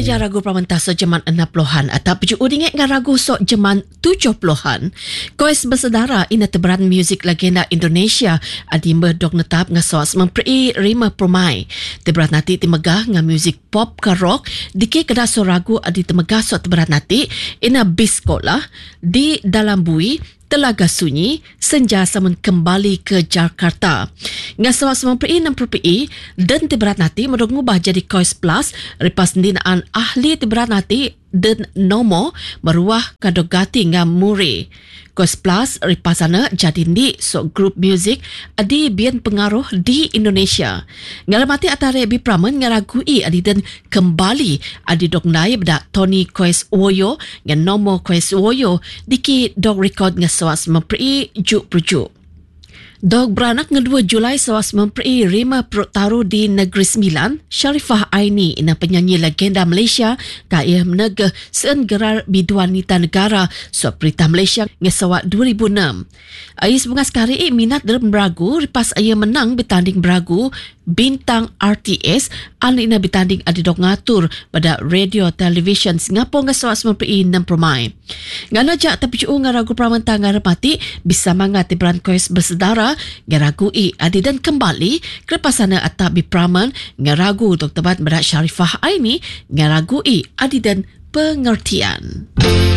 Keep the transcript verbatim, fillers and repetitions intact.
saja ragu pramenta so jaman enam puluhan atau peju udingat dengan ragu so jaman tujuh puluhan. Kois bersedara ina teberan muzik legenda Indonesia adi merdok netap ngasos memperi rima permai. Teberan nanti timegah dengan muzik pop ke rock diki kedah so ragu adi temegah so teberan nanti ina bis sekolah di dalam bui Telaga Sunyi, senja samun kembali ke Jakarta. Ngasawas memperi enam puluh P I dan tiberat nanti mengubah jadi Kois Plus ripas dinaan ahli tiberat nanti dan nomo meruah kadogati ngam muri. Kois Plus ripasana jadi ni so grup muzik adi bian pengaruh di Indonesia. Ngalamati atare bi pramen ngaragui adi dan kembali adi dok nai beda Tony Kois Woyo ngan nomo Kois Woyo diki dok record ngasawas memperi juk perjuk. Dog beranak ngedua Julai sawas memperi rima perut taru di Negeri Sembilan, Sharifah Aini ina penyanyi legenda Malaysia ka ia menegah seun gerar biduan nita negara so perintah Malaysia ngesawat dua ribu enam. Ais bunga sekali i minat dalam beragu ripas ia menang bertanding beragu bintang R T S an ina bertanding adidok ngatur pada radio televisyen Singapura ngesawat memperi enam permai. Ngana jak tapi cu ngaragu pramenta ngarepati bisa mangat tiberan Kois bersedara ngaragui adi dan kembali kelepasana atap bipraman ngaragu untuk tebat berat Sharifah Aini ngaragui adi dan pengertian.